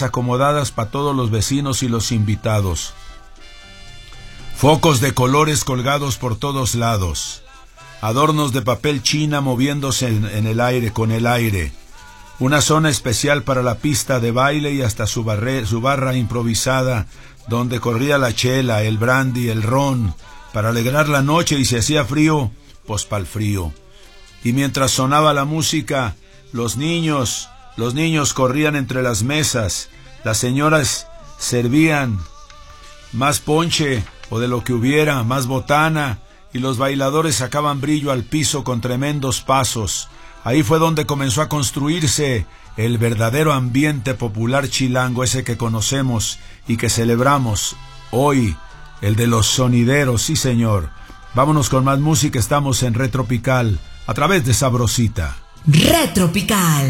mesas acomodadas para todos los vecinos y los invitados. Focos de colores colgados por todos lados. Adornos de papel china moviéndose en el aire, con el aire. Una zona especial para la pista de baile y hasta su barra improvisada, donde corría la chela, el brandy, el ron, para alegrar la noche, y si hacía frío, pues pa'l frío. Y mientras sonaba la música, los niños corrían entre las mesas, las señoras servían más ponche o de lo que hubiera, más botana, y los bailadores sacaban brillo al piso con tremendos pasos. Ahí fue donde comenzó a construirse el verdadero ambiente popular chilango, ese que conocemos y que celebramos hoy, el de los sonideros, sí señor. Vámonos con más música, estamos en Retropical, a través de Sabrosita. Retropical.